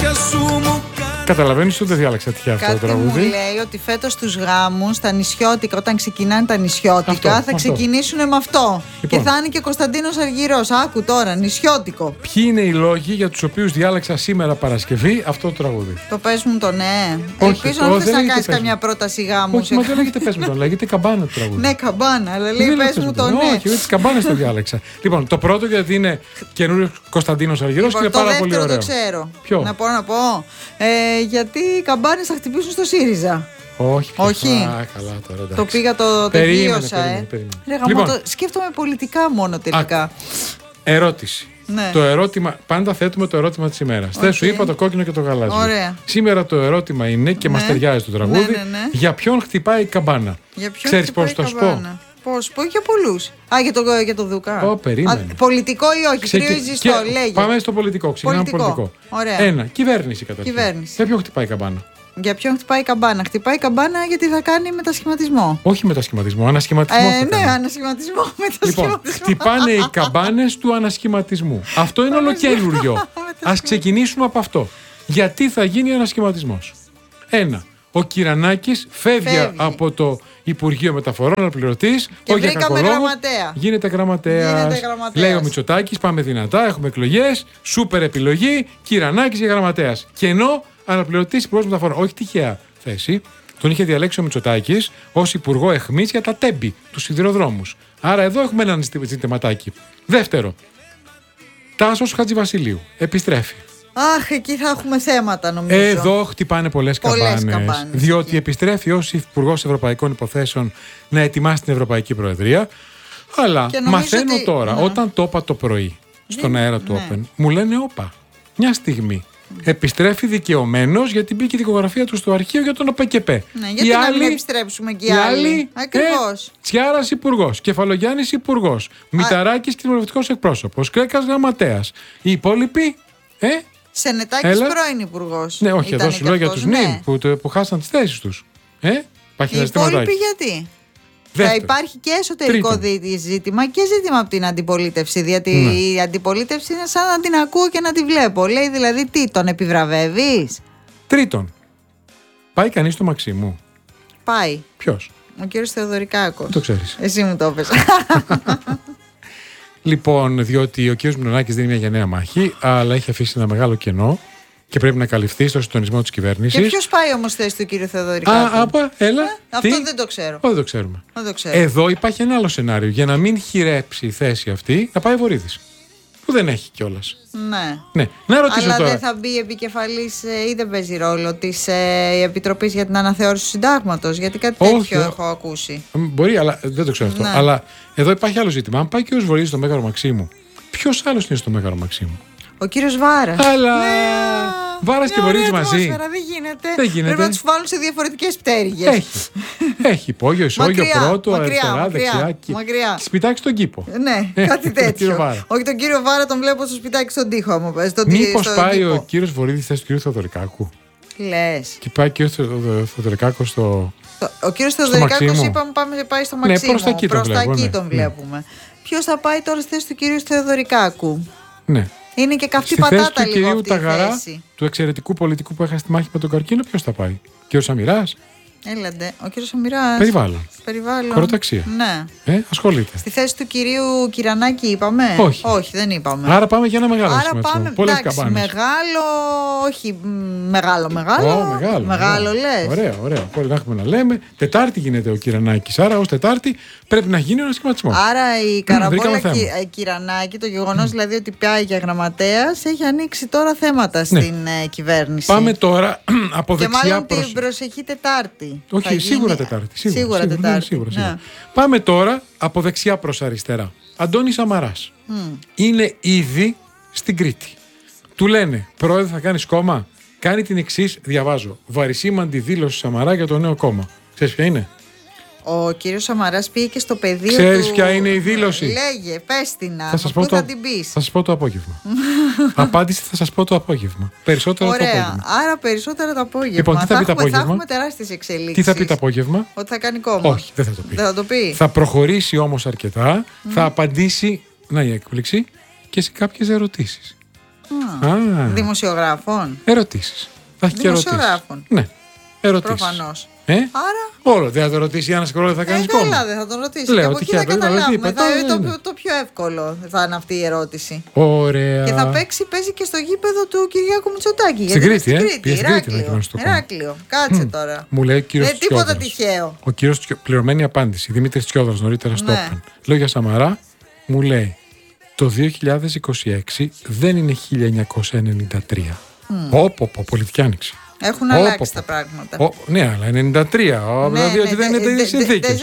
Καταλαβαίνεις ότι δεν διάλεξα τυχαία αυτό το τραγούδι. Κάτι μου λέει ότι φέτος τους γάμους, τα νησιώτικα, όταν ξεκινάνε τα νησιώτικα, θα ξεκινήσουν με αυτό. Λοιπόν. Και θα είναι και Κωνσταντίνος Αργυρός. Άκου τώρα, νησιώτικο. Ποιοι είναι οι λόγοι για τους οποίους διάλεξα σήμερα Παρασκευή αυτό το τραγούδι? Το πες μου το ναι. Ελπίζω να θες να κάνεις καμιά πρόταση γάμου. Όχι, μα δεν λέγεται πες μου το, λέγεται καμπάνα το τραγούδι. Ναι, καμπάνα, αλλά λέει πες μου το ναι. Όχι, τις καμπάνες το διάλεξα. Λοιπόν, το πρώτο γιατί είναι καινούριος Κωνσταντίνος Αργυρός και είναι πάρα πολύ ωραίο. Το ξέρω. Ποιο? Να πω. Γιατί οι καμπάνες θα χτυπήσουν στο ΣΥΡΙΖΑ. Όχι. Καλά, τώρα, το πήγα, το τελείωσα. Λοιπόν, σκέφτομαι πολιτικά μόνο τελικά. Ερώτηση. Ναι. Το ερώτημα, πάντα θέτουμε το ερώτημα της ημέρας. Δεν σου είπα το κόκκινο και το γαλάζιο. Ωραία. Σήμερα το ερώτημα είναι και μας ταιριάζει το τραγούδι. Ναι. Για ποιον χτυπάει η καμπάνα? Ξέρεις πώς το σου πω? Πώς, για πολλούς. Για το Δούκα. Περίμενε. Πολιτικό ή όχι, κρύωζεις το, λέγε. Πάμε στο πολιτικό. Ξεκινάμε πολιτικό. Ωραία. Ένα, κυβέρνηση καταρχήν. Για ποιον χτυπάει η καμπάνα? Για ποιον χτυπάει η καμπάνα? Χτυπάει η καμπάνα γιατί θα κάνει μετασχηματισμό. Όχι μετασχηματισμό, ανασχηματισμό. Ναι, ανασχηματισμό. Λοιπόν, χτυπάνε οι καμπάνες του ανασχηματισμού. Αυτό είναι ολοκένουργιο. Ας ξεκινήσουμε από αυτό. Γιατί θα γίνει ανασχηματισμός? Ένα, ο Κυρανάκης φεύγει από το Υπουργείο Μεταφορών αναπληρωτής. Και βρήκαμε γραμματέα. Γίνεται γραμματέας. Λέει ο Μητσοτάκης, πάμε δυνατά, έχουμε εκλογές. Σούπερ επιλογή. Κυρανάκης για γραμματέας. Και ενώ αναπληρωτής Υπουργός Μεταφορών, όχι τυχαία θέση, τον είχε διαλέξει ο Μητσοτάκης ως Υπουργό Εχμής για τα τέμπη, τους σιδηροδρόμους. Άρα εδώ έχουμε έναν ζητηματάκι. Δεύτερο, Τάσος Χατζηβασιλείου επιστρέφει. Αχ, εκεί θα έχουμε θέματα νομίζω. Εδώ χτυπάνε πολλές καμπάνες. Διότι επιστρέφει ως Υπουργός Ευρωπαϊκών Υποθέσεων να ετοιμάσει την Ευρωπαϊκή Προεδρία. Αλλά μαθαίνω τώρα, όταν το είπα το πρωί στον αέρα του Open, μου λένε όπα, μια στιγμή. Επιστρέφει δικαιωμένος γιατί μπήκε η δικογραφία του στο αρχείο για τον ΟΠΕΚΕΠΕ. Ναι, γιατί να μην επιστρέψουμε και οι άλλοι. Ακριβώς. Τσιάρας υπουργός, Κεφαλογιάννης υπουργός, Μηταράκης κοινοβουλευτικός εκπρόσωπος, Κρέκας γραμματέας. Οι υπόλοιποι, Σενετάκης πρώην υπουργός. Ναι, όχι, εδώ σου λέω για τους νυν που χάσαν τις θέσεις τους. Οι υπόλοιποι γιατί? Θα υπάρχει και εσωτερικό ζήτημα και ζήτημα από την αντιπολίτευση. Γιατί η αντιπολίτευση είναι σαν να την ακούω και να τη βλέπω. Λέει δηλαδή τι, τον επιβραβεύεις? Τρίτον, πάει κανείς στο Μαξίμου? Πάει. Ποιος? Ο κύριος Θεοδωρικάκος. Το ξέρεις. Εσύ μου το έπαιζε. Λοιπόν, διότι ο κύριος Μητσοτάκης δίνει μια γενναία μάχη, αλλά έχει αφήσει ένα μεγάλο κενό και πρέπει να καλυφθεί στο συντονισμό της κυβέρνησης. Και ποιος πάει όμως θέση του κύριου Θεοδωρικάκου? Έλα. Αυτό δεν το ξέρω. Δεν το ξέρουμε. Εδώ υπάρχει ένα άλλο σενάριο. Για να μην χειρέψει η θέση αυτή, θα πάει Βορίδης. Που δεν έχει κιόλας. Ναι. Να ρωτήσω αλλά τώρα. Δεν θα μπει επικεφαλής ή δεν παίζει ρόλο της Επιτροπής για την αναθεώρηση του Συντάγματος? Γιατί κάτι τέτοιο έχω ακούσει. Μπορεί, αλλά δεν το ξέρω αυτό. Αλλά εδώ υπάρχει άλλο ζήτημα. Αν πάει και ο Βορίδης στο Μέγαρο Μαξίμου, ποιος άλλος είναι στο Μέγαρο Μαξίμου? Ο κύριος Βάρας. Αλλά Βάρας και Βορίδης μαζί. Δεν γίνεται. Πρέπει να τους βάλουν σε διαφορετικές πτέρυγες. Έχει υπόγειο, ισόγειο, πρώτο, αριστερά, δεξιά. Μακριά. Σπιτάκι στον κήπο. Ναι, κάτι τέτοιο. Όχι, τον κύριο Βάρα τον βλέπω στο σπιτάκι στον τοίχο. Μήπως πάει ο κύριος Βορίδης θέση του κύριου Θεοδωρικάκου? Λες. Και πάει ο κύριος Θεοδωρικάκος στο. Ο κύριος Θεοδωρικάκος είπαμε πάει στο Μαξίμου. Προς τα εκεί τον βλέπουμε. Ποιος θα πάει τώρα στη θέση του κύριου Θεοδωρικάκου? Ναι. Είναι και καυτή πατάτα λίγο αυτή η θέση. Του εξαιρετικού πολιτικού που έχασε τη μάχη με τον καρκίνο, ποιος θα πάει? Κύριος Σαμυράς? Έλαντε, ο κύριος Σαμυράς. Περιβάλλον. Χωροταξία. Ναι. Ασχολείται. Στη θέση του κυρίου Κυρανάκη είπαμε? Όχι, δεν είπαμε. Άρα πάμε για ένα μεγάλο σχηματισμό. Πολλές καμπάνες. Μεγάλο, όχι μεγάλο. Μεγάλο λες. Ωραία. Πολύ να έχουμε να λέμε. Τετάρτη γίνεται ο Κυρανάκης. Άρα ως Τετάρτη πρέπει να γίνει ένα σχηματισμό. Άρα η Καραμπόλα Κυρανάκη, το γεγονός δηλαδή ότι πάει για γραμματέας, έχει ανοίξει τώρα θέματα στην κυβέρνηση. Πάμε τώρα από δεξιά προς. Και μάλλον την προσεχή Τετάρτη. Όχι, σίγουρα Τετάρτη. Σίγουρα. Πάμε τώρα από δεξιά προς αριστερά. Αντώνης Σαμαράς είναι ήδη στην Κρήτη. Του λένε, πρόεδρε, θα κάνεις κόμμα? Κάνει την εξής, διαβάζω, βαρισίμαντη δήλωση Σαμαρά για το νέο κόμμα. Ξέρεις ποια είναι? Ο κύριος Σαμαράς πήγε και στο πεδίο. Ξέρεις ποια είναι η δήλωση? Λέγε, πες την. Πού θα την πεις? Θα σας πω το απόγευμα. Απάντηση, θα σας πω το απόγευμα. Περισσότερα το απόγευμα. Άρα περισσότερα το απόγευμα. Λοιπόν, τι θα πει το απόγευμα? Θα έχουμε τεράστιες εξελίξεις. Τι θα πει το απόγευμα? Ότι θα κάνει κόμμα. Όχι, δεν θα το πει. Δεν θα το πει. Θα προχωρήσει όμως αρκετά. Θα απαντήσει, να η έκπληξη, και σε κάποιες ερωτήσεις. Δημοσιογράφων. Ερωτήσεις. Θα έχει και ερωτήσεις. Δημοσιογράφων. Ναι. Ερωτήσεις. Προφανώς. Άρα. Όλο. Δεν θα το ρωτήσει η Άννα Σκρόλα, θα κάνει κόμμα. Καλά, δεν θα τον ρωτήσει. Λέω ότι θα καταλάβουμε. Το πιο εύκολο θα είναι αυτή η ερώτηση. Ωραία. Και θα παίζει και στο γήπεδο του Κυριάκου Μητσοτάκη. Στην Κρήτη. Ηράκλειο. Κάτσε τώρα. Μου λέει ο κύριος δεν τίποτα τυχαίο. Ο κύριος πληρωμένη απάντηση. Δημήτρης Τσιόδρας νωρίτερα στο Open. Λέω για Σαμαρά, μου λέει το 2026 δεν είναι 1993. Πολιτική άνοιξη. Έχουν αλλάξει τα πράγματα. Ναι, αλλά 93. Δηλαδή ότι δεν είναι τέτοιες συνθήκες.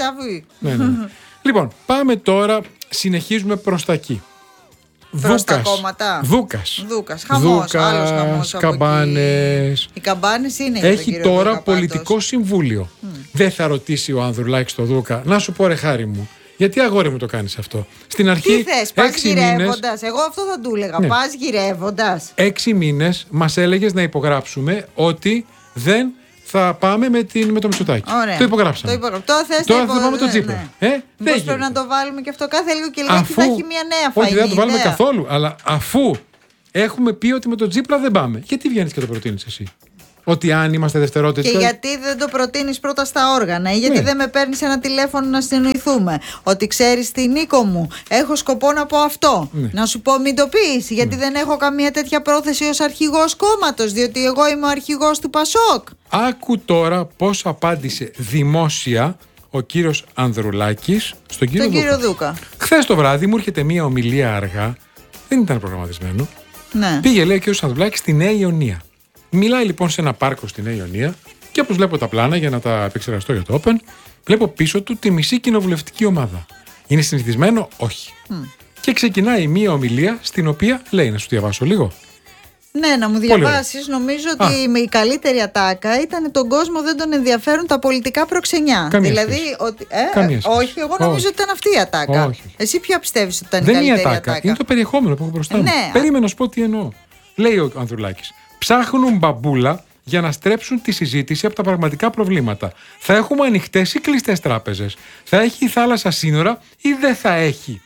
Λοιπόν, πάμε τώρα, συνεχίζουμε προς τα εκεί. Προς τα κόμματα. Δούκας. Χαμός, άλλος χαμός. Καμπάνες. Οι καμπάνες είναι. Έχει τώρα πολιτικό συμβούλιο. Δεν θα ρωτήσει ο Ανδρουλάκης το Δούκα, να σου πω ρε χάρη μου. Γιατί αγόρι μου το κάνεις αυτό? Στην αρχή. Τι θες, πας γυρεύοντας? Εγώ αυτό θα του έλεγα. Ναι. Πας γυρεύοντας. 6 μήνες μας έλεγες να υπογράψουμε ότι δεν θα πάμε με το Μητσοτάκη. Ωραία. Το υπογράψαμε. Τώρα θα πάμε το Τσίπρα. Πώς πρέπει να το βάλουμε και αυτό κάθε λίγο και λίγο θα έχει μια νέα φαγή. Όχι, δεν θα το βάλουμε καθόλου. Αλλά αφού έχουμε πει ότι με τον Τσίπρα δεν πάμε, γιατί βγαίνεις και το προτείνεις εσύ? Ότι αν είμαστε δευτερότητες. Και γιατί δεν το προτείνεις πρώτα στα όργανα, ή γιατί δεν με παίρνεις ένα τηλέφωνο να συνοηθούμε? Ότι ξέρεις τι, Νίκο μου, έχω σκοπό να πω αυτό. Να σου πω, μην το πεις, γιατί δεν έχω καμία τέτοια πρόθεση ως αρχηγός κόμματος, διότι εγώ είμαι ο αρχηγός του Πασόκ. Άκου τώρα πώς απάντησε δημόσια ο κύριος Ανδρουλάκης στον κύριο Δούκα. Χθες το βράδυ μου έρχεται μία ομιλία αργά, δεν ήταν προγραμματισμένο. Ναι. Πήγε, λέει, ο κύριος Ανδρουλάκης στη Νέα Ιωνία. Μιλάει λοιπόν σε ένα πάρκο στη Νέα Ιωνία και όπως βλέπω τα πλάνα για να τα επεξεργαστώ για το Open, βλέπω πίσω του τη μισή κοινοβουλευτική ομάδα. Είναι συνηθισμένο? Όχι. Και ξεκινάει μία ομιλία στην οποία λέει, να σου διαβάσω λίγο. Ναι, να μου διαβάσεις. Νομίζω ότι η καλύτερη ατάκα ήταν τον κόσμο δεν τον ενδιαφέρουν τα πολιτικά προξενιά. Δηλαδή, όχι, εγώ νομίζω ότι ήταν αυτή η ατάκα. Όχι. Εσύ ποια πιστεύεις ότι ήταν η καλύτερη ατάκα? Είναι το περιεχόμενο που έχω μπροστά μου. Περίμενα να σου πω τι εννοώ. Λέει ο Ανδρουλάκης. Ψάχνουν μπαμπούλα για να στρέψουν τη συζήτηση από τα πραγματικά προβλήματα. Θα έχουμε ανοιχτές ή κλειστές τράπεζες? Θα έχει η θάλασσα σύνορα ή δεν θα έχει?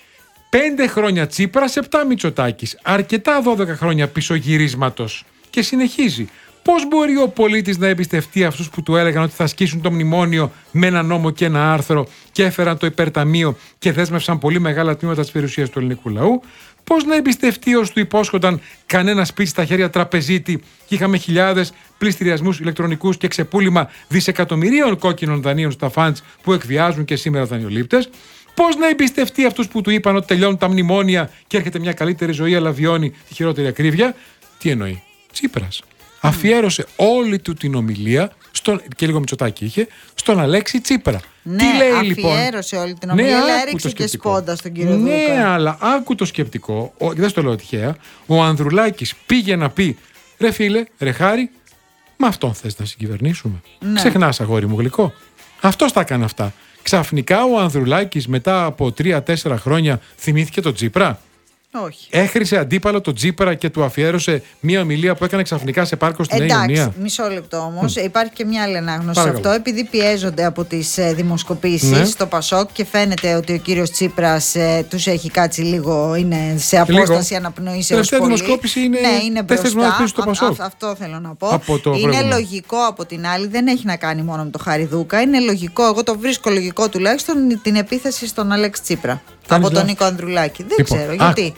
5 χρόνια Τσίπρας, 7 Μητσοτάκης. Αρκετά 12 χρόνια πισωγυρίσματος. Και συνεχίζει. Πώς μπορεί ο πολίτης να εμπιστευτεί αυτούς που του έλεγαν ότι θα σκίσουν το μνημόνιο με ένα νόμο και ένα άρθρο και έφεραν το υπερταμείο και δέσμευσαν πολύ μεγάλα τμήματα της περιουσίας του ελληνικού λαού? Πώς να εμπιστευτεί όσοι του υπόσχονταν κανένα σπίτι στα χέρια τραπεζίτη και είχαμε χιλιάδες πληστηριασμούς ηλεκτρονικούς και ξεπούλημα δισεκατομμυρίων κόκκινων δανείων στα φαντς που εκβιάζουν και σήμερα δανειολήπτες? Πώς να εμπιστευτεί αυτούς που του είπαν ότι τελειώνουν τα μνημόνια και έρχεται μια καλύτερη ζωή, αλλά βιώνει τη χειρότερη ακρίβεια? Τι εννοεί? Τσίπρας. Αφιέρωσε όλη του την ομιλία, και λίγο Μητσοτάκη είχε, στον Αλέξη Τσίπρα. Ναι, τι λέει λοιπόν? Αφιέρωσε όλη την ομιλία, αλλά έριξε και σπόντα στον κύριο Δούκα. Ναι, αλλά άκου το σκεπτικό, δεν στο λέω τυχαία. Ο Ανδρουλάκης πήγε να πει, ρε φίλε, ρε Χάρη, με αυτόν θες να συγκυβερνήσουμε? Ξεχνάς, αγόρι μου γλυκό. Αυτός τα έκανε αυτά. Ξαφνικά ο Ανδρουλάκης μετά από 3-4 χρόνια θυμήθηκε τον Τσίπρα? Όχι. Έχρισε αντίπαλο τον Τσίπρα και του αφιέρωσε μία ομιλία που έκανε ξαφνικά σε πάρκο στην Νέα Ιωνία. Εντάξει, μισό λεπτό όμως. Υπάρχει και μια άλλη ανάγνωση σε αυτό. Επειδή πιέζονται από τις δημοσκοπήσεις στο Πασόκ και φαίνεται ότι ο κύριος Τσίπρας τους έχει κάτσει λίγο, είναι σε απόσταση αναπνοήσεως. Τελευταία δημοσκόπηση είναι 4 μήνες στο Πασόκ. Αυτό θέλω να πω. Είναι λογικό από την άλλη, δεν έχει να κάνει μόνο με το Χάρη Δούκα. Είναι λογικό, εγώ το βρίσκω λογικό τουλάχιστον, την επίθεση στον Αλέξη Τσίπρα. Από τον Νίκο Ανδρουλάκη. Δεν ξέρω γιατί.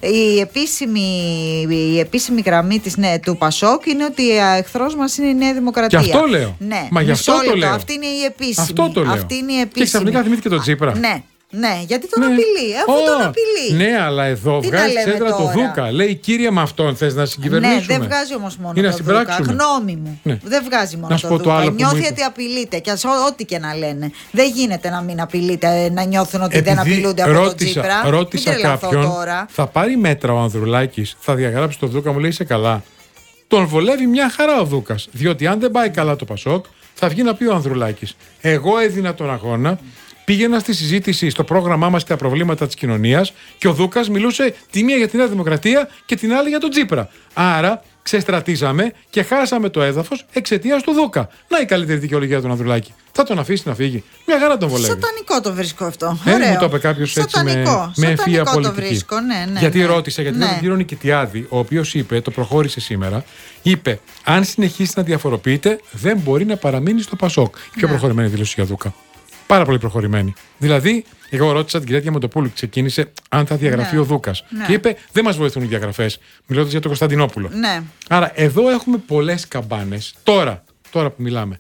Η επίσημη γραμμή του Πασόκ είναι ότι ο εχθρός μας είναι η Νέα Δημοκρατία. Γι' αυτό λέω. Ναι. Μα γι' αυτό το λέω. Αυτή είναι η επίσημη. Αυτό το λέω. Και ξαφνικά θυμήθηκε τον Τσίπρα. Ναι, γιατί τον απειλεί. Αφού τον απειλεί. Ναι, αλλά εδώ βγάζει τσέντρα το Δούκα. Λέει, κύριε, με αυτόν θες να συγκυβερνήσουμε? Ναι, δεν βγάζει όμως μόνο το Δούκα. Γνώμη μου. Δεν βγάζει μόνο το Δούκα. Νιώθει ότι απειλείται. Και ό,τι και να λένε. Δεν γίνεται να μην απειλείται, να νιώθουν ότι δεν απειλούνται από τον Τσίπρα. Ρώτησα κάποιον. Θα πάρει μέτρα ο Ανδρουλάκης, θα διαγράψει το Δούκα, μου λέει, είσαι καλά? Τον βολεύει μια χαρά ο Δούκας. Διότι αν δεν πάει καλά το Πασόκ, θα βγει να πει ο Ανδρουλάκης, εγώ έδινα τον αγώνα. Πήγαινα στη συζήτηση στο πρόγραμμά μας και τα προβλήματα της κοινωνίας και ο Δούκας μιλούσε τη μία για τη Νέα Δημοκρατία και την άλλη για τον Τσίπρα. Άρα ξεστρατίζαμε και χάσαμε το έδαφος εξαιτίας του Δούκα. Να η καλύτερη δικαιολογία του Ανδρουλάκη. Θα τον αφήσει να φύγει. Μια χαρά τον βολεύει. Σατανικό το βρίσκω αυτό. Μου το είπε κάποιος έτσι με ευφυΐα πολιτική. Βρίσκω, ναι, γιατί ρώτησα, γιατί ήταν ο κύριο Νικητιάδη, ο οποίος είπε, το προχώρησε σήμερα, είπε: αν συνεχίσει να διαφοροποιείται, δεν μπορεί να παραμείνει στο Πασόκ. Η πιο προχωρημένη δήλωση για Δούκα. Πάρα πολύ προχωρημένη. Δηλαδή, εγώ ρώτησα την κυρία Διαμαντοπούλου, ξεκίνησε αν θα διαγραφεί ο Δούκας. Και είπε: δεν μας βοηθούν οι διαγραφές. Μιλώντας για τον Κωνσταντινόπουλο. Άρα, εδώ έχουμε πολλές καμπάνες. Τώρα που μιλάμε.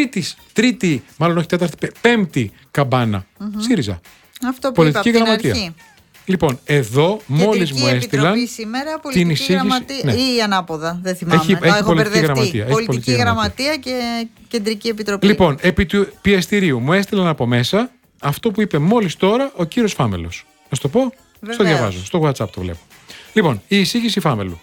Τρίτη, μάλλον όχι τέταρτη, πέμπτη καμπάνα. ΣΥΡΙΖΑ. Αυτό που πολιτική είπα, γραμματεία. Αρχή. Λοιπόν, εδώ μόλις μου έστειλαν σήμερα, την εισήγηση. Ή ανάποδα, δεν θυμάμαι. Έχω μπερδευτεί. Πολιτική γραμματεία και κεντρική επιτροπή. Λοιπόν, επί του πιεστηρίου μου έστειλαν από μέσα αυτό που είπε μόλις τώρα ο κύριος Φάμελος. Να σου το πω, στο διαβάζω, στο WhatsApp το βλέπω. Λοιπόν, η εισήγηση Φάμελου.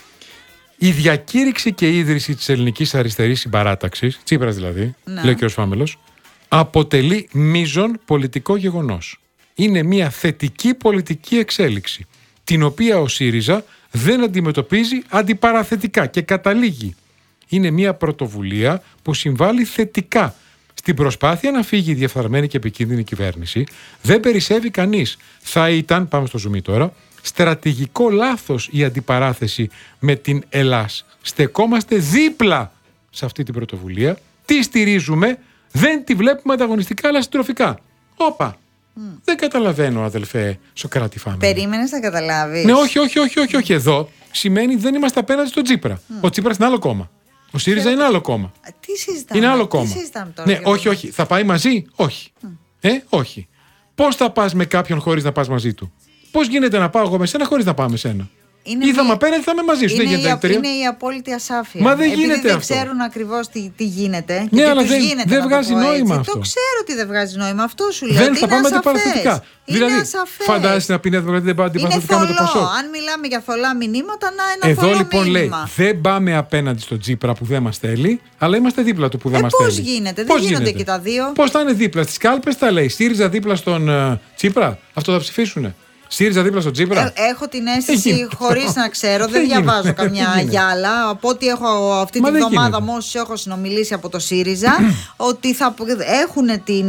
Η διακήρυξη και ίδρυση της ελληνικής αριστερής συμπαράταξης, Τσίπρας δηλαδή, λέει ο κ. Φάμελος, αποτελεί μείζον πολιτικό γεγονός. Είναι μια θετική πολιτική εξέλιξη, την οποία ο ΣΥΡΙΖΑ δεν αντιμετωπίζει αντιπαραθετικά και καταλήγει. Είναι μια πρωτοβουλία που συμβάλλει θετικά στην προσπάθεια να φύγει η διεφθαρμένη και επικίνδυνη κυβέρνηση. Δεν περισσεύει κανείς. Θα ήταν, πάμε στο ζουμί τώρα, στρατηγικό λάθος η αντιπαράθεση με την Ελλάς. Στεκόμαστε δίπλα σε αυτή την πρωτοβουλία. Τι στηρίζουμε, δεν τη βλέπουμε ανταγωνιστικά αλλά συντροφικά. Όπα. Δεν καταλαβαίνω, αδελφέ Σοκράτη Φάμελο. Περίμενες να καταλάβεις. Ναι, όχι. Εδώ σημαίνει δεν είμαστε απέναντι στον Τσίπρα. Ο Τσίπρας είναι άλλο κόμμα. Ο ΣΥΡΙΖΑ είναι άλλο κόμμα. Τι συζητάμε. Είναι άλλο κόμμα. Τώρα, ναι, όχι. Θα πάει μαζί, όχι. Όχι. Πώς θα πας με κάποιον χωρίς να πας μαζί του? Πώς γίνεται να πάω εγώ με σένα χωρίς να πάω με σένα? Ή θα με απέναντι, θα είμαι μαζί σου. Είναι η απόλυτη ασάφεια. Μα δεν γίνεται δεν αυτό. ξέρουν ακριβώς τι γίνεται. Ναι, αλλά δεν βγάζει νόημα αυτό. Το ξέρω ότι δεν βγάζει νόημα. Αυτό σου λέω. Δεν θα πάμε αντιπαραθετικά. Δηλαδή, φαντάζεσαι να πει Νέα Δημοκρατία δεν πάει αντιπαραθετικά με το Πασόκ. Αν μιλάμε για θολά μηνύματα, να ένα εδώ θολό λοιπόν μήνυμα. Λέει, δεν πάμε απέναντι στον Τσίπρα που δεν μας θέλει, αλλά είμαστε δίπλα του που δεν μας θέλει. Πώς γίνεται, δεν γίνονται και τα δύο. Πώς θα είναι δίπλα, στις κάλπες θα λέει ΣΥΡΙΖΑ δίπλα στον Τσίπρα, αυτό θα ψηφίσουνε. ΣΥΡΙΖΑ δίπλα στον Τσίπρα. Έχω την αίσθηση, χωρίς να ξέρω, δεν διαβάζω καμιά γυάλα. Από ό,τι έχω αυτή τη βδομάδα, με όσους έχω συνομιλήσει από το ΣΥΡΙΖΑ, ότι θα έχουν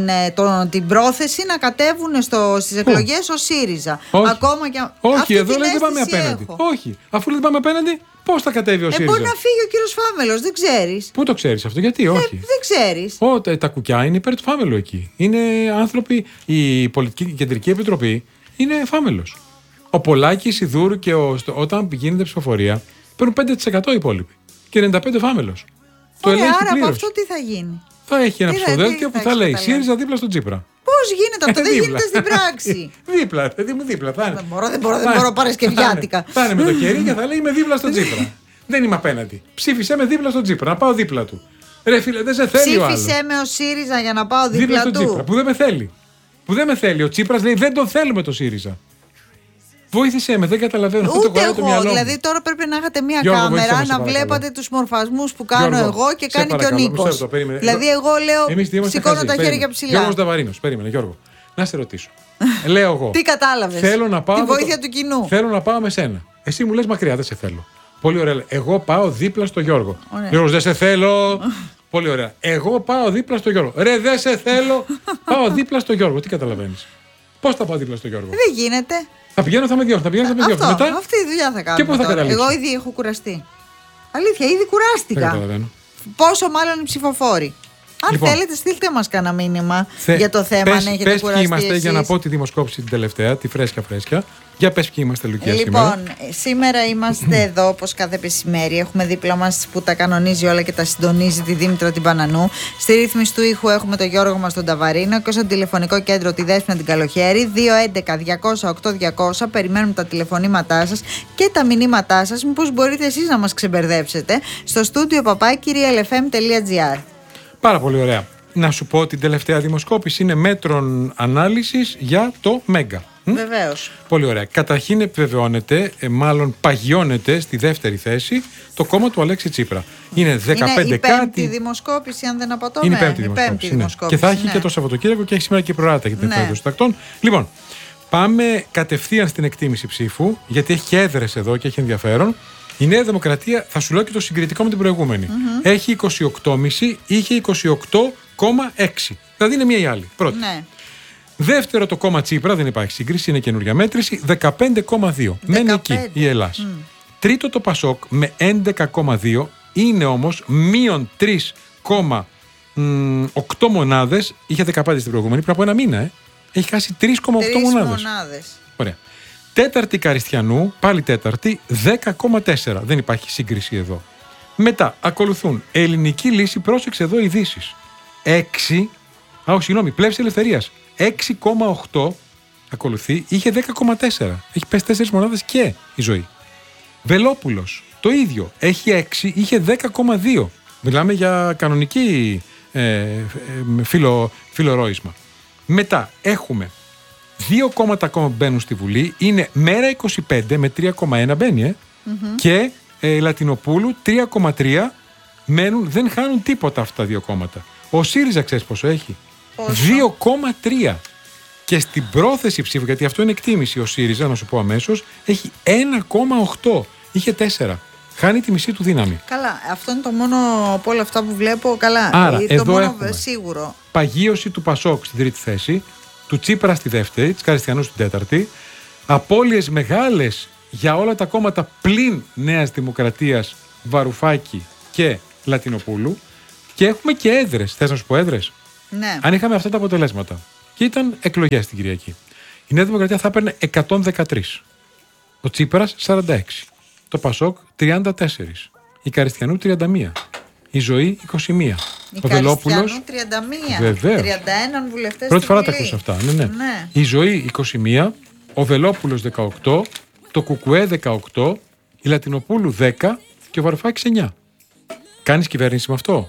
την πρόθεση να κατέβουν στις εκλογές ο ΣΥΡΙΖΑ. Ακόμα και όχι, εδώ λέει δεν πάμε απέναντι. Όχι, αφού δεν πάμε απέναντι, πώς θα κατέβει ο ΣΥΡΙΖΑ? Μπορεί να φύγει ο κύριος Φάμελος, δεν ξέρεις. Πού το ξέρεις αυτό, γιατί όχι? Δεν ξέρεις. Τα κουκιά είναι υπέρ του Φάμελου εκεί. Είναι άνθρωποι, η Πολιτική Κεντρική Επιτροπή. Είναι Φάμελος. Ο Πολάκης, η Δούρου και όταν γίνεται ψηφοφορία παίρνουν 5% οι υπόλοιποι. Και 95% Φάμελος. Ωραία, άρα από αυτό τι θα γίνει? Θα έχει ένα ψηφοδέλτιο που θα λέει ΣΥΡΙΖΑ δίπλα στον Τσίπρα. Πώς γίνεται αυτό? Δεν γίνεται στην πράξη. Δίπλα, παιδί μου, δίπλα. Δεν μπορώ παρασκευιάτικα. Θα είναι με το κερί και θα λέει είμαι δίπλα στον Τσίπρα. Δεν είμαι απέναντι. Ψήφισε με δίπλα στον Τσίπρα, να πάω δίπλα του. Ρε φίλε, δεν σε θέλει ο άλλος. Ψήφισε με ο ΣΥΡΙΖΑ για να πάω δίπλα του. Τσίπρα, που δεν με θέλει. Που δεν με θέλει. Ο Τσίπρας λέει δεν τον θέλουμε το ΣΥΡΙΖΑ. Βοήθησέ με, δεν καταλαβαίνω. Ούτε εγώ. Δηλαδή τώρα πρέπει να είχατε μία κάμερα να βλέπατε τους μορφασμούς που κάνω εγώ και κάνει και ο Νίκος. Δηλαδή εγώ λέω σηκώνω τα χέρια ψηλά. Γιώργος Νταβαρίνος, περίμενε Γιώργο. Να σε ρωτήσω. Λέω εγώ. Τι κατάλαβες? Τη βοήθεια του κοινού. Θέλω να πάω με σένα. Εσύ μου λες μακριά, δεν σε θέλω. Πολύ ωραία. Εγώ πάω δίπλα στο Γιώργο. Γιώργος, δεν σε θέλω. Πολύ ωραία. Εγώ πάω δίπλα στο Γιώργο. Ρε, δεν σε θέλω. Πάω δίπλα στο Γιώργο. Τι καταλαβαίνεις? Πώς θα πάω δίπλα στο Γιώργο? Δεν γίνεται. Θα πηγαίνω, θα με διώχνω. Μετά. Αυτή η δουλειά θα κάνω. Και πώς θα καταλήξω? Εγώ ήδη έχω κουραστεί. Αλήθεια, ήδη κουράστηκα. Δεν καταλαβαίνω. Πόσο μάλλον οι ψηφοφόροι. Αν θέλετε, στείλτε μας κανένα μήνυμα για το θέμα, αν έχετε κουραστεί. Ποιοι είμαστε, εσείς? Για να πω τη δημοσκόπηση την τελευταία, τη φρέσκια. Για πες ποιοι είμαστε, Λουκία, σήμερα. Σήμερα είμαστε εδώ όπως κάθε μεσημέρι. Έχουμε δίπλα μας που τα κανονίζει όλα και τα συντονίζει τη Δήμητρα την Πανανού. Στη ρύθμιση του ήχου έχουμε τον Γιώργο μας τον Ταβαρίνο και στο τηλεφωνικό κέντρο τη Δέσποινα την Καλοχέρη. 211-200-8200. Περιμένουμε τα τηλεφωνήματά σας και τα μηνύματά σας. Μήπως μπορείτε εσείς να μας ξεμπερδέψετε στο στούντιο papakirialfm.gr. Πάρα πολύ ωραία. Να σου πω την τελευταία δημοσκόπηση είναι μέτρων ανάλυσης για το Μέγκα. Βεβαίως. Πολύ ωραία. Καταρχήν επιβεβαιώνεται, μάλλον παγιώνεται στη δεύτερη θέση το κόμμα του Αλέξη Τσίπρα. Είναι 15 είναι η κάτι. Πέμπτη δημοσκόπηση, αν δεν απατώμε. Είναι η πέμπτη δημοσκόπηση. Και θα έχει και το Σαββατοκύριακο και έχει σήμερα και προάτα για την εκπαίδευση των τακτών. Λοιπόν, πάμε κατευθείαν στην εκτίμηση ψήφου, γιατί έχει και έδρες εδώ και έχει ενδιαφέρον. Η Νέα Δημοκρατία, θα σου λέω και το συγκριτικό με την προηγούμενη. Έχει 28,5, είχε 28,6. Δηλαδή είναι μία ή άλλη. Πρώτη. Ναι. Δεύτερο το κόμμα Τσίπρα, δεν υπάρχει σύγκριση, είναι καινούργια μέτρηση, 15,2. Μένει εκεί η Ελλάς. Τρίτο το Πασόκ με 11,2, είναι όμως μείον 3,8 μονάδες. Είχε 15 στην προηγούμενη, πριν από ένα μήνα. Έχει χάσει 3,8 μονάδες. Ωραία. Τέταρτη Καριστιανού, πάλι τέταρτη, 10,4. Δεν υπάρχει σύγκριση εδώ. Μετά ακολουθούν Ελληνική Λύση, πρόσεξε εδώ ειδήσεις. 6, Πλεύση Ελευθερίας. 6,8 ακολουθεί, είχε 10,4. Έχει πέσει 4 μονάδες και η Ζωή. Βελόπουλος, το ίδιο. Έχει 6, είχε 10,2. Μιλάμε για κανονική φιλορόισμα. Μετά έχουμε 2 κόμματα ακόμα μπαίνουν στη Βουλή. Είναι Μέρα 25 με 3,1 μπαίνει και Λατινοπούλου 3,3 μένουν, δεν χάνουν τίποτα αυτά τα δύο κόμματα. Ο ΣΥΡΙΖΑ ξέρεις πόσο έχει? 2,3. Και στην πρόθεση ψήφου, γιατί αυτό είναι εκτίμηση, ο ΣΥΡΙΖΑ, να σου πω αμέσως, έχει 1,8. Είχε 4. Χάνει τη μισή του δύναμη. Καλά, αυτό είναι το μόνο από όλα αυτά που βλέπω. Καλά, άρα, το εδώ μόνο έχουμε σίγουρο. Παγίωση του Πασόκ στην τρίτη θέση, του Τσίπρα στη δεύτερη, της Καριστιανού στην τέταρτη. Απώλειες μεγάλες για όλα τα κόμματα πλην Νέας Δημοκρατίας, Βαρουφάκη και Λατινοπούλου. Και έχουμε και έδρες. Θες να σου πω έδρες? Ναι. Αν είχαμε αυτά τα αποτελέσματα και ήταν εκλογές την Κυριακή, η Νέα Δημοκρατία θα έπαιρνε 113. Ο Τσίπρας 46. Το Πασόκ 34. Η Καριστιανού 31. Η Ζωή 21. Ο Βελόπουλος 31. Βεβαίως. 31 βουλευτές. Πρώτη φορά τα ακούσα αυτά. Ναι. Η Ζωή 21. Ο Βελόπουλος 18. Το Κουκουέ 18. Η Λατινοπούλου 10. Και ο Βαρουφάκης 9. Κάνεις κυβέρνηση με αυτό?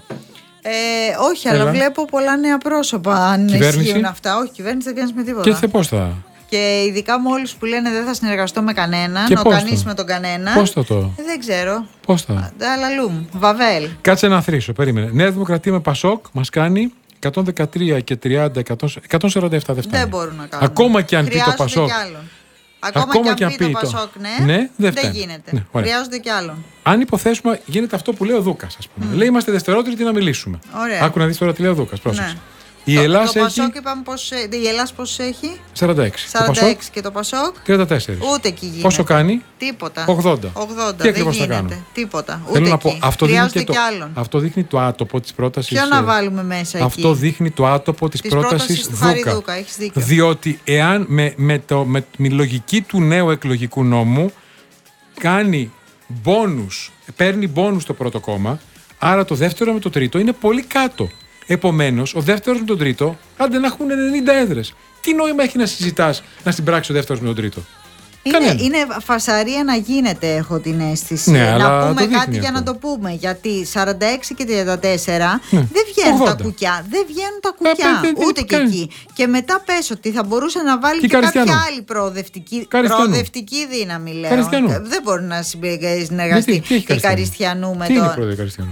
Όχι, αλλά βλέπω πολλά νέα πρόσωπα. Αν ισχύουν αυτά. Όχι, κυβέρνηση δεν κάνεις με τίποτα. Και πώς θα? Και ειδικά με όλους που λένε δεν θα συνεργαστώ με κανέναν, ο κανείς με τον κανένα. Πώς θα το? Δεν ξέρω. Πώς θα? Αλαλούμ, Βαβέλ. Κάτσε να θρήσω, περίμενε. Νέα Δημοκρατία με Πασόκ μας κάνει 113 και 30, 147 δεν φτάνει. Δεν μπορούν να κάνουν. Ακόμα και αν πει το Πασόκ. Ακόμα και αν πει το Πασόκ, ναι, δεν γίνεται. Ναι, χρειάζονται κι άλλον. Αν υποθέσουμε, γίνεται αυτό που λέει ο Δούκας, ας πούμε. Λέει είμαστε δευτερότεροι να μιλήσουμε. Ωραία. Άκου να δεις τώρα τι λέει ο Δούκας. Πρόσεξε. Ναι. Η Ελλάς το Πασόκ είπαμε η Ελλάς πώς έχει? 46. Και το Πασόκ 34. Ούτε εκεί γίνεται. Πόσο κάνει? Τίποτα. 80. Τι ακριβώς θα κάνουμε? Τίποτα. Ούτε θέλω να εκεί. πω, αυτό δείχνει το άτοπο της πρότασης. Ποιο να βάλουμε μέσα αυτό εκεί? Δείχνει το άτοπο της πρότασης Δούκα. Έχεις δίκιο. Διότι εάν με τη λογική του νέου εκλογικού νόμου κάνει μπόνους, παίρνει μπόνους το πρώτο κόμμα, άρα το δεύτερο με το τρίτο είναι πολύ κάτω. Επομένως, ο δεύτερος με τον τρίτο, άντε να έχουν 90 έδρες. Τι νόημα έχει να συζητάς να συμπράξει ο δεύτερος με τον τρίτο? Είναι φασαρία να γίνεται, έχω την αίσθηση. Ναι, να πούμε κάτι για να το πούμε. Γιατί 46 και 34 δεν βγαίνουν 80. Τα κουκιά. Δεν βγαίνουν τα κουκιά. Ούτε και εκεί. Και μετά πες ότι θα μπορούσε να βάλει και κάποια άλλη προοδευτική δύναμη, λέω. Δεν μπορεί να συνεργαστεί η Καριστιανού με τον. Τι είναι πρόεδρε Καριστιανού?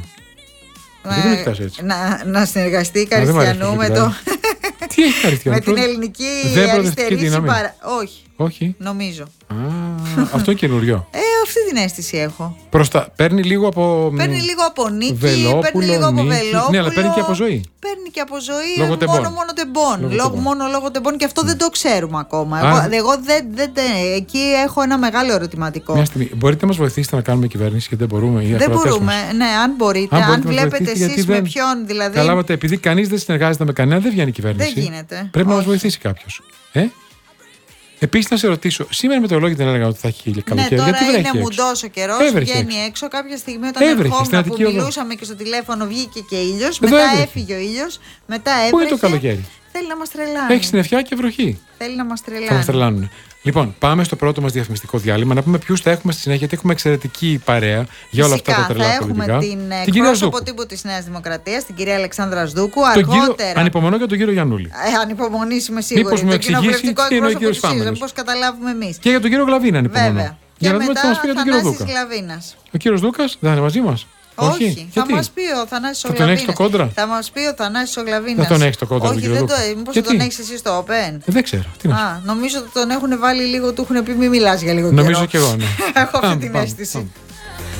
Να συνεργαστεί η Καριστιανού με το. Τι έχει Καριστιανού? Με την ελληνική αριστερή Όχι. Νομίζω. Αυτό είναι καινούριο. Αυτή την αίσθηση έχω. Παίρνει λίγο από. Παίρνει λίγο από Νίκη, παίρνει λίγο από Βελόπουλο. Ναι, αλλά παίρνει και από Ζωή. Παίρνει και από Ζωή. Μόνο τεμπών. Μόνο λόγω τεμπών και αυτό δεν το ξέρουμε ακόμα. Εγώ εκεί έχω ένα μεγάλο ερωτηματικό. Μια στιγμή. Μπορείτε να μας βοηθήσετε να κάνουμε κυβέρνηση, γιατί δεν μπορούμε? Δεν μπορούμε. Ναι, αν μπορείτε. Αν βλέπετε εσείς με ποιον δηλαδή. Καταλάβατε, επειδή κανείς δεν συνεργάζεται με κανένα, δεν βγαίνει κυβέρνηση. Δεν γίνεται. Πρέπει να μας βοηθήσει κάποιος. Επίσης, να σε ρωτήσω, σήμερα με το λόγο δεν έλεγα ότι θα έχει καλοκαίρι. Ναι, τώρα είναι μουντός ο καιρός, βγαίνει έξω. Κάποια στιγμή όταν ερχόμουν που μιλούσαμε και στο τηλέφωνο βγήκε και ήλιος. Μετά έφυγε ο ήλιος, μετά έβρεχε. Πού είναι το καλοκαίρι? Θέλει να μας τρελάνει. Έχει συννεφιά και βροχή. Θέλει να μας τρελάνει. Θα μας τρελάνουν. Λοιπόν, πάμε στο πρώτο μας διαφημιστικό διάλειμμα. Να πούμε ποιους θα έχουμε στη συνέχεια, γιατί έχουμε εξαιρετική παρέα για όλα αυτά τα τρελά πολιτικά. Θα έχουμε την εκπρόσωπο τύπου της Νέας Δημοκρατίας, την κυρία Αλεξάνδρα Σδούκου. Αργότερα. Ανυπομονώ για τον κύριο Γιαννούλη. Ανυπομονήσουμε σίγουρα. Μήπως μου εξηγήσει τι εννοεί ο κύριος Φάμελος. Μήπως καταλάβουμε εμείς. Και για τον κύριο Γλαβίνα ανυπομονώ. Βέβαια. Για να δούμε τι θα μας πει για τον κύριο Δούκα. Ο κύριος Δούκας δεν είναι μαζί μας? Όχι, θα μας πει ο Θανάσης ο Γλαβίνας. Θα τον έχεις στο κόντρα? Θα μας πει ο Θανάσης ο Γλαβίνας. Δεν τον έχεις στο κόντρα? Όχι, μήπως τον έχεις εσύ στο Open? Δεν ξέρω. Νομίζω ότι τον έχουν βάλει λίγο, του έχουν πει μη μιλάς για λίγο καιρό. Νομίζω και εγώ, ναι. Έχω αυτή την αίσθηση.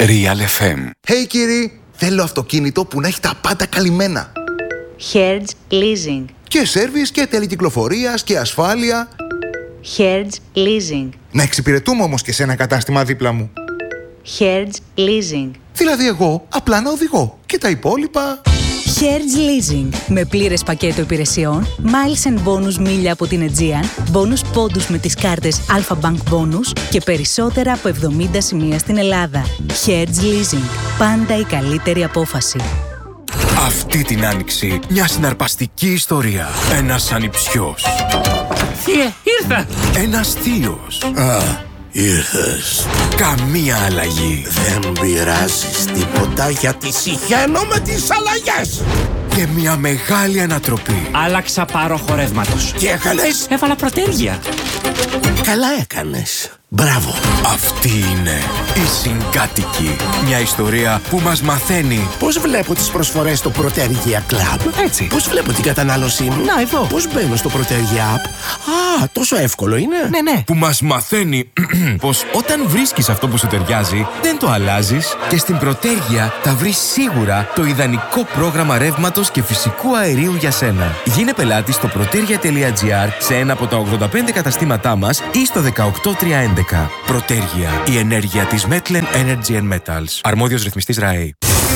Real FM. Hey κύριοι, θέλω αυτοκίνητο που να έχει τα πάντα καλυμμένα. Hertz Leasing. Και σέρβις και τελεκυκλοφορίας και ασφάλεια. Hertz Leasing. Να εξυπηρετούμε όμως και σε ένα κατάστημα δίπλα μου. Hertz Leasing. Δηλαδή εγώ απλά να οδηγώ και τα υπόλοιπα... Hertz Leasing. Με πλήρες πακέτο υπηρεσιών, miles and bonus μίλια από την Aegean, bonus πόντους με τις κάρτες Alpha Bank Bonus και περισσότερα από 70 σημεία στην Ελλάδα. Hertz Leasing. Πάντα η καλύτερη απόφαση. Αυτή την άνοιξη μια συναρπαστική ιστορία. Ένας ανιψιός. Θεία, ήρθα! Ένας θείος. Ήρθες. Καμία αλλαγή. Δεν πειράζεις τίποτα γιατί συχαίνω με τις αλλαγές. Και μια μεγάλη ανατροπή. Άλλαξα πάροχο ρεύματος. Τι έκανες? Έβαλα προτέρια. Καλά έκανες. Μπράβο. Αυτή είναι η Συγκάτοικοι. Μια ιστορία που μας μαθαίνει Πώς βλέπω τις προσφορές στο Protergia Club. έτσι. Πώς βλέπω την κατανάλωσή μου. Να, εδώ. Πώς μπαίνω στο Protergia App. Α, τόσο εύκολο είναι. Ναι. Που μας μαθαίνει πως όταν βρίσκεις αυτό που σου ταιριάζει, δεν το αλλάζεις και στην Protergia θα βρεις σίγουρα το ιδανικό πρόγραμμα ρεύματος και φυσικού αερίου για σένα. Γίνε πελάτη στο protergia.gr σε ένα από τα 85 καταστήματά μας ή στο 18311. Protergia, η ενέργεια της Metlen Energy and Metals. Αρμόδιος ρυθμιστής ΡΑΕ.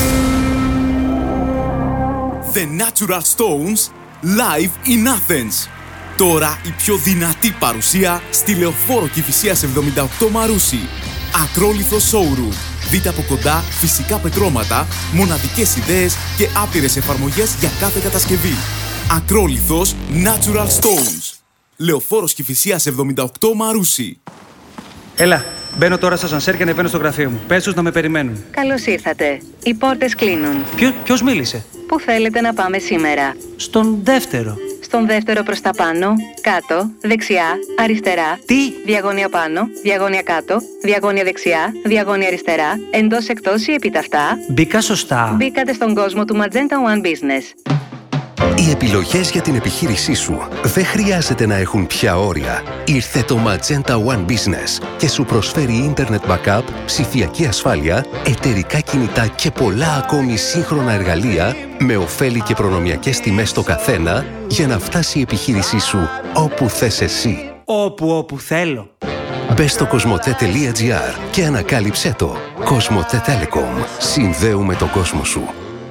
The Natural Stones live in Athens. Τώρα η πιο δυνατή παρουσία στη Λεωφόρο Κηφισίας 78 Μαρούσι. Ακρόλιθο showroom. Δείτε από κοντά φυσικά πετρώματα, μοναδικές ιδέες και άπειρες εφαρμογές για κάθε κατασκευή. Ακρόλιθος Natural Stones. Λεωφόρος Κηφισίας 78 Μαρούσι. Έλα, μπαίνω τώρα στο ασανσέρ και ανεβαίνω στο γραφείο μου. Πες τους να με περιμένουν. Καλώς ήρθατε. Οι πόρτες κλείνουν. Ποιος μίλησε? Πού θέλετε να πάμε σήμερα? Στον δεύτερο. Στον δεύτερο προς τα πάνω, κάτω, δεξιά, αριστερά. Τι? Διαγώνια πάνω, διαγώνια κάτω, διαγώνια δεξιά, διαγώνια αριστερά, εντός εκτός ή επιταυτά. Μπήκα σωστά. Μπήκατε στον κόσμο του Magenta One Business. Οι επιλογές για την επιχείρησή σου δεν χρειάζεται να έχουν πια όρια. Ήρθε το Magenta One Business και σου προσφέρει Internet Backup, ψηφιακή ασφάλεια, εταιρικά κινητά και πολλά ακόμη σύγχρονα εργαλεία με ωφέλη και προνομιακές τιμές στο καθένα για να φτάσει η επιχείρησή σου όπου θες εσύ. Όπου θέλω. Μπες στο cosmote.gr και ανακάλυψέ το. Cosmote Telecom. Συνδέουμε τον κόσμο σου.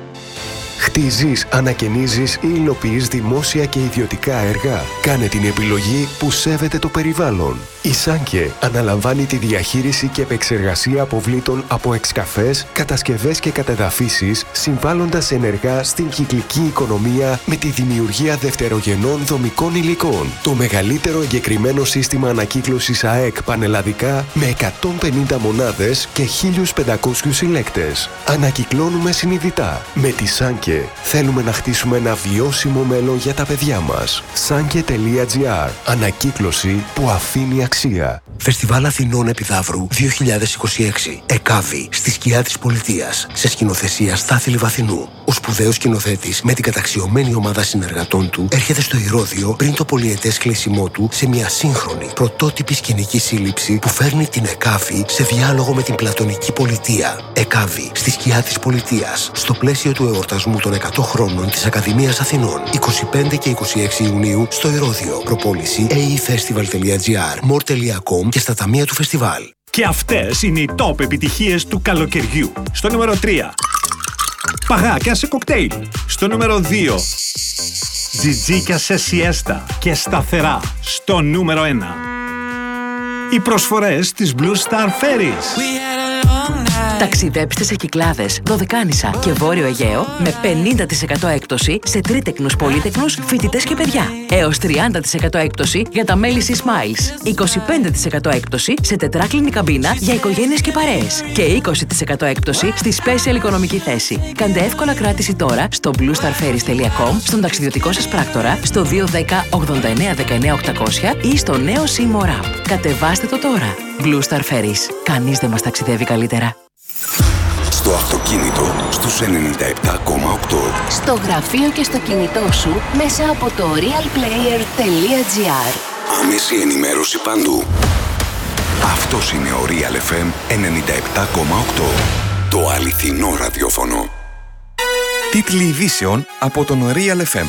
Χτίζεις, ανακαινίζεις ή υλοποιείς δημόσια και ιδιωτικά έργα. Κάνε την επιλογή που σέβεται το περιβάλλον. Η Σάνκε αναλαμβάνει τη διαχείριση και επεξεργασία αποβλήτων από εξκαφές, κατασκευές και κατεδαφίσεις, συμβάλλοντας ενεργά στην κυκλική οικονομία με τη δημιουργία δευτερογενών δομικών υλικών. Το μεγαλύτερο εγκεκριμένο σύστημα ανακύκλωσης ΑΕΚ πανελλαδικά με 150 μονάδες και 1.500 συλλέκτες. Ανακυκλώνουμε συνειδητά. Με τη Σάνκε θέλουμε να χτίσουμε ένα βιώσιμο μέλλον για τα παιδιά μας. Sanke.gr. Ανακύκλωση που αφήνει αξία. Φεστιβάλ Αθηνών Επιδαύρου 2026. ΕΚΑΒΗ, στη σκιά της πολιτείας. Σε σκηνοθεσία Στάθη Λιβαθινού. Ο σπουδαίος σκηνοθέτης με την καταξιωμένη ομάδα συνεργατών του έρχεται στο Ηρώδειο πριν το πολυετές κλείσιμό του σε μια σύγχρονη πρωτότυπη σκηνική σύλληψη που φέρνει την ΕΚΑΒΗ σε διάλογο με την πλατωνική πολιτεία. ΕΚΑΒΗ, στη σκιά της πολιτείας. Στο πλαίσιο του εορτασμού των 100 χρόνων της Ακαδημίας Αθηνών. 25 και 26 Ιουνίου στο Ηρώδειο. Προπόληση aefestival.gr, more.com και στα ταμεία του φεστιβάλ. Και αυτές είναι οι top επιτυχίες του καλοκαιριού. Στο νούμερο 3. Παγάκια σε κοκτέιλ. Στο νούμερο 2. Τζιτζίκια σε σιέστα και σταθερά. Στο νούμερο 1. Οι προσφορές της Blue Star Ferries. Ταξιδέψτε σε Κυκλάδες, Δωδεκάνησα και Βόρειο Αιγαίο με 50% έκπτωση σε τρίτεκνους, πολύτεκνους, φοιτητές και παιδιά. Έως 30% έκπτωση για τα μέλη Sea Smiles. 25% έκπτωση σε τετράκλινη καμπίνα για οικογένειες και παρέες. Και 20% έκπτωση στη special οικονομική θέση. Κάντε εύκολα κράτηση τώρα στο bluestarferries.com, στον ταξιδιωτικό σας πράκτορα, στο 210 89 19 800 ή στο νέο Seymour App. Κατεβάστε το τώρα. Blue Star Ferries. Κανείς δεν μας ταξιδεύει καλύτερα. Στο αυτοκίνητο στους 97,8. Στο γραφείο και στο κινητό σου μέσα από το realplayer.gr. Άμεση ενημέρωση παντού. Αυτός είναι ο Real FM 97,8. Το αληθινό ραδιόφωνο. Τίτλοι ειδήσεων από τον Real FM.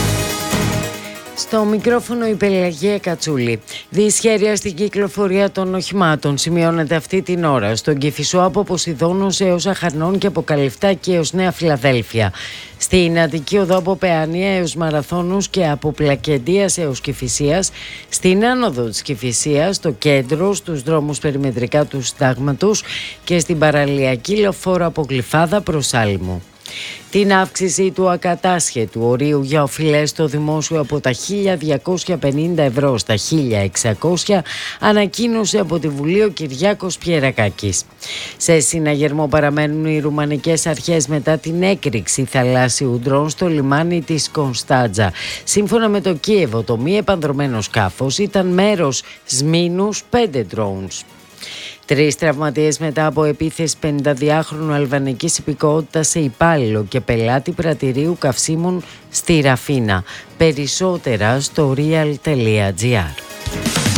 Στο μικρόφωνο η Πελαγία Κατσούλη. Δυσχέρεια στην κυκλοφορία των οχημάτων σημειώνεται αυτή την ώρα στον Κηφισό από Ποσειδώνους έως Αχαρνών και από Καλυφτάκη έως Νέα Φιλαδέλφια. Στην Αττική Οδό από Παιανία έως Μαραθώνους και από Πλακεντίας έως Κηφισίας. Στην άνοδο της Κηφισίας, στο κέντρο, στους δρόμους περιμετρικά του Συντάγματος και στην παραλιακή λεωφόρο από Γλυφάδα προς Άλυμο. Την αύξηση του ακατάσχετου ορίου για οφειλές στο δημόσιο από τα 1.250 ευρώ στα 1.600 ανακοίνωσε από τη Βουλή ο Κυριάκος Πιερακάκης. Σε συναγερμό παραμένουν οι ρουμανικές αρχές μετά την έκρηξη θαλάσσιου ντρόν στο λιμάνι της Κωνσταντζα. Σύμφωνα με το Κίεβο, το μη επανδρωμένο σκάφος ήταν μέρος σμήνους 5 drones. 3 τραυματίες μετά από επίθεση 52χρονου αλβανικής υπηκότητας σε υπάλληλο και πελάτη πρατηρίου καυσίμων στη Ραφίνα. Περισσότερα στο real.gr.